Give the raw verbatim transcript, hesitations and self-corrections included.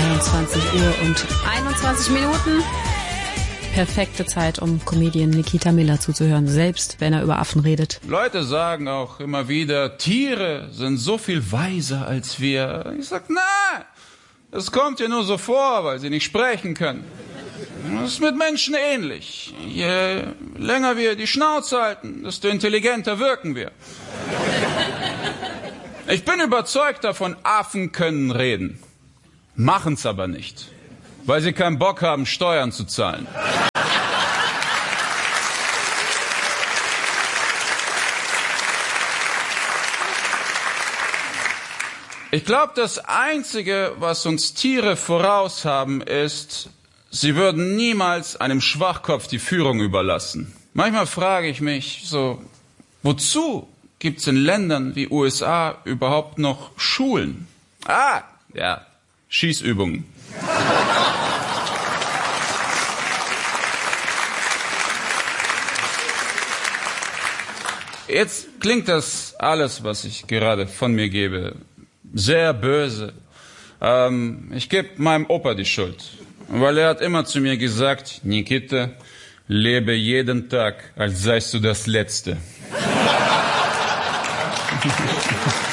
einundzwanzig Uhr und einundzwanzig Minuten. Perfekte Zeit, um Comedian Nikita Miller zuzuhören, selbst wenn er über Affen redet. Leute sagen auch immer wieder, Tiere sind so viel weiser als wir. Ich sag, nein, das kommt dir nur so vor, weil sie nicht sprechen können. Das ist mit Menschen ähnlich. Je länger wir die Schnauze halten, desto intelligenter wirken wir. Ich bin überzeugt davon, Affen können reden. Machen's aber nicht, weil sie keinen Bock haben, Steuern zu zahlen. Ich glaube, das Einzige, was uns Tiere voraus haben, ist, sie würden niemals einem Schwachkopf die Führung überlassen. Manchmal frage ich mich so, wozu gibt's in Ländern wie U S A überhaupt noch Schulen? Ah, ja, Schießübungen. Jetzt klingt das alles, was ich gerade von mir gebe, sehr böse. Ähm, ich gebe meinem Opa die Schuld, weil er hat immer zu mir gesagt, Nikita, lebe jeden Tag, als seist du das Letzte.